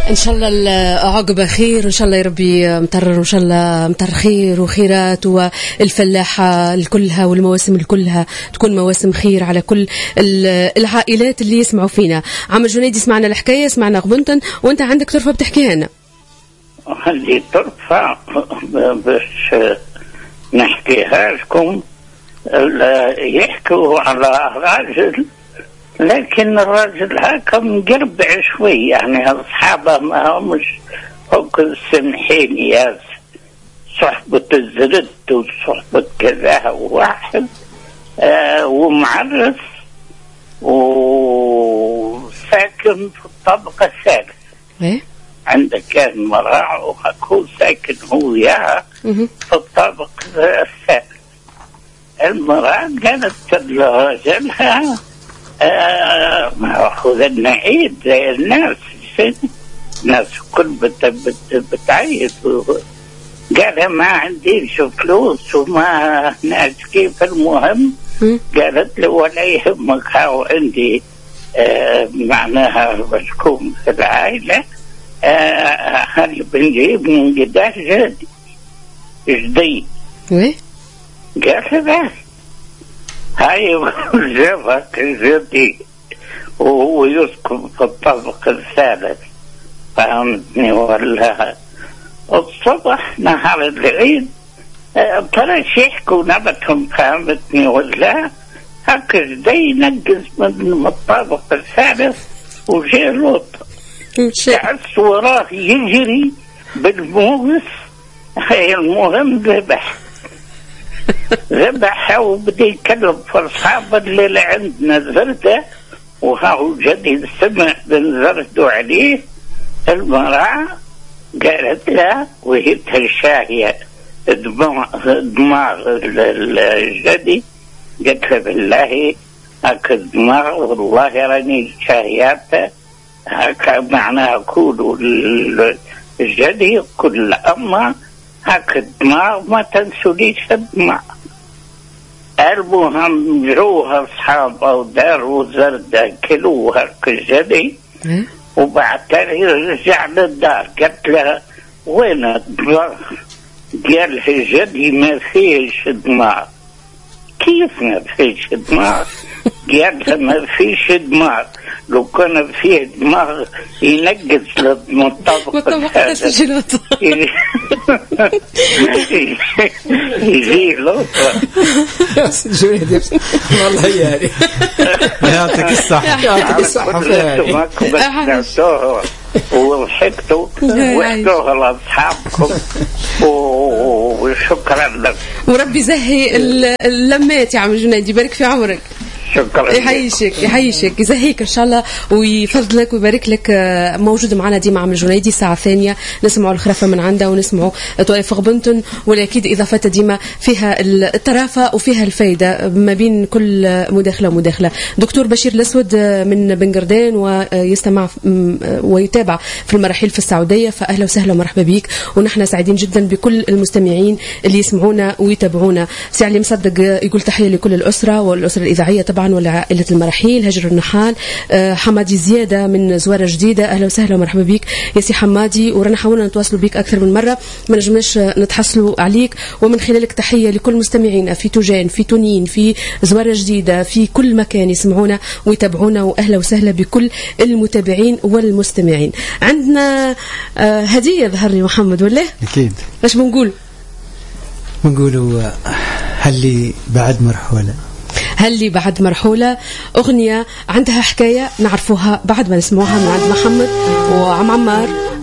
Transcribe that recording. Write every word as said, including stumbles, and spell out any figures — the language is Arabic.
إن شاء الله عقبة خير، إن شاء الله يا ربي مطر، إن شاء الله مطر خير وخيرات، والفلاحة الكلها والمواسم الكلها تكون مواسم خير على كل العائلات اللي يسمعوا فينا. عم جنيدي سمعنا الحكاية، سمعنا غبنتن، وأنت عندك طرفة بتحكيها لنا. عندي طرفة باش نحكيها لكم. يحكوا على راجل، لكن الراجل هكا مقربع شوي، يعني أصحابه ما همش فوق السمحين، يا صحبة الزرد وصحبة كذا، واحد آه ومعرس وساكن في الطبقة الثالثة. إيه؟ عنده كان مراع وهكو ساكن هو وياها في الطبقة الثالثة. المرأة قالت لرجلها آه ما خذنا عيد زي الناس، الناس كل بت بت بتعيد. قال ما عنديش فلوس وما ناس كيف. المهم قالت له ولا يهمك، هاو عندي آه معناها بشكون في العائلة، آه هل بنجيب من قداش جدي جدي. قال له هاي جابك جدي وهو يسكن في الطابق الثالث، فهمتني ولا؟ الصبح نهار العيد ترى يحكوا نبتهم، فهمتني ولا؟ هكا جدي ينقز من الطابق الثالث وجاء لوط، تعس وراه يجري بالموس. هاي المهم ذبح ذبح وبدأ يكلم في أصحابه اللي عندنا زردة، وهاو جدي سمع بنزردوا عليه. المرأة قالت له وهي الشاهية دماغ دماغ الجدي، قالت له بالله هكا الدماغ والله راني شاهياته هكا، معناها كولوا الجدي كل أما هكا الدماغ ما تنسوليش الدماغ. المهم جوها أصحابه وداروا زردة كلوها كالجدي، وبعد رجع للدار. قلت لها وين الدماغ؟ قال لها الجدي ما فيش دماغ. كيف ما فيش دماغ؟ قال لها ما فيش دماغ، لو كان فيه دماغ ينقص للمطابق الثالث يجي لوطة. والله يعني يعطيك الصحة، يعطيك الصحة فعلا. وضحكتوا واحكوها لأصحابكم، وشكرا لك. وربي زهي اللمات يا عم جنيدي، يبارك في عمرك. شكرا. يحييك يحييك يزهيك ان شاء الله ويفضلك ويبارك لك. موجود معنا ديما عم جنيدي ساعه ثانيه، نسمعوا الخرافه من عنده ونسمعوا طوائف غبنتن، ولكن اضافات ديما فيها الطرافه وفيها الفائده ما بين كل مداخله ومداخله. دكتور بشير الاسود من بنقردان ويستمع ويتابع في المراحل في السعوديه، فاهلا وسهلا ومرحبا بك، ونحن سعيدين جدا بكل المستمعين اللي يسمعونا ويتابعونا. سي علي مصدق يقول تحيه لكل الاسره والاسره الاذاعيه طبعا والعائلة المراحيل. هجر النحال. حمادي زيادة من زوارة جديدة، أهلا وسهلا ومرحبا بك يا سي حمادي، ورانا حاولنا نتواصلوا بك أكثر من مرة ما نجمناش نتحصلوا عليك، ومن خلالك تحية لكل مستمعينا في توجان، في تونين، في زوارة جديدة، في كل مكان يسمعونا ويتابعونا، وأهلا وسهلا بكل المتابعين والمستمعين. عندنا هدية ظهر لي محمد ولا؟ أكيد. ايش بنقول؟ بنقولوا هل لي بعد مرحولة، هل لي بعد مرحولة، أغنية عندها حكاية نعرفوها بعد ما نسمعوها من عند محمد وعم عمار.